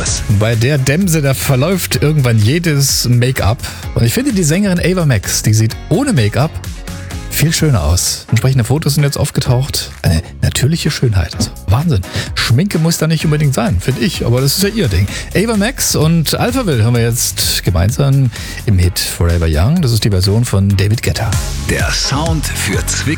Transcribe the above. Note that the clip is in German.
aus. Bei der Dämse, da verläuft irgendwann jedes Make-up. Und ich finde, die Sängerin Ava Max, die sieht ohne Make-up viel schöner aus. Entsprechende Fotos sind jetzt aufgetaucht. Eine natürliche Schönheit. Also Wahnsinn. Schminke muss da nicht unbedingt sein, finde ich. Aber das ist ja ihr Ding. Ava Max und Alphaville hören wir jetzt gemeinsam im Hit Forever Young. Das ist die Version von David Guetta. Der Sound für Zwickau.